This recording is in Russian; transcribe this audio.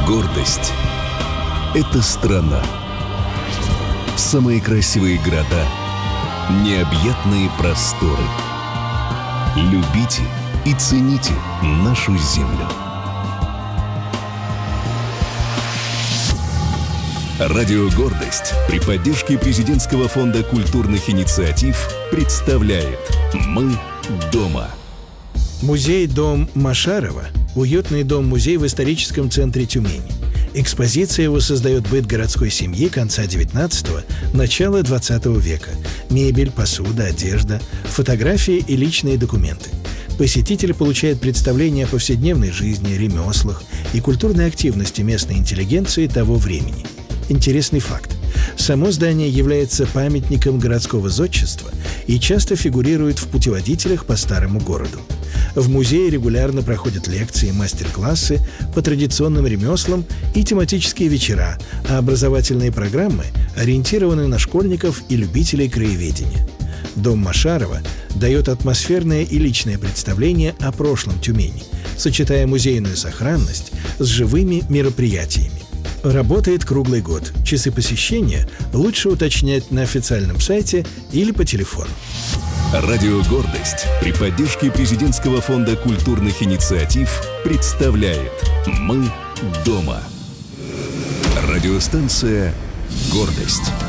Гордость – это страна. Самые красивые города, необъятные просторы. Любите и цените нашу землю. Радио «Гордость» при поддержке Президентского фонда культурных инициатив представляет «Мы дома». Музей-дом Машарова – уютный дом-музей в историческом центре Тюмени. Экспозиция его создает быт городской семьи конца XIX – начала XX века. Мебель, посуда, одежда, фотографии и личные документы. Посетитель получает представление о повседневной жизни, ремеслах и культурной активности местной интеллигенции того времени. Интересный факт. Само здание является памятником городского зодчества и часто фигурирует в путеводителях по старому городу. В музее регулярно проходят лекции и мастер-классы по традиционным ремеслам и тематические вечера, а образовательные программы ориентированы на школьников и любителей краеведения. Дом Машарова дает атмосферное и личное представление о прошлом Тюмени, сочетая музейную сохранность с живыми мероприятиями. Работает круглый год. Часы посещения лучше уточнять на официальном сайте или по телефону. Радио «Гордость» при поддержке Президентского фонда культурных инициатив представляет «Мы дома». Радиостанция «Гордость».